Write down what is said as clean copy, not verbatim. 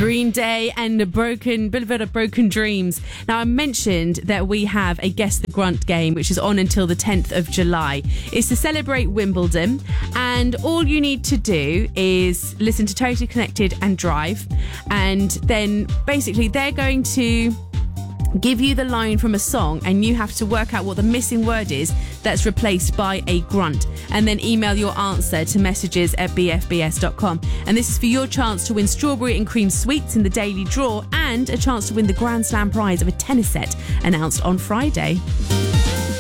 Green Day and the Boulevard of Broken Dreams. Now, I mentioned that we have a Guess the Grunt game, which is on until the 10th of July. It's to celebrate Wimbledon, and all you need to do is listen to Totally Connected and drive, and then basically they're going to give you the line from a song, and you have to work out what the missing word is that's replaced by a grunt, and then email your answer to messages@bfbs.com. And this is for your chance to win strawberry and cream sweets in the daily draw, and a chance to win the Grand Slam prize of a tennis set announced on Friday.